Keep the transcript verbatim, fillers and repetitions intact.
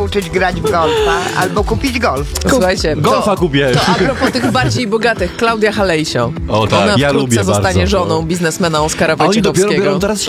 nauczyć grać w golfa albo kupić golf. Słuchajcie, Golfa to, kupię. to a propos tych bardziej bogatych, Klaudia Halejsio. O tak, Ona ja wkrótce lubię zostanie bardzo. żoną biznesmena Oskara A oni dopiero Wojciechowskiego. biorą teraz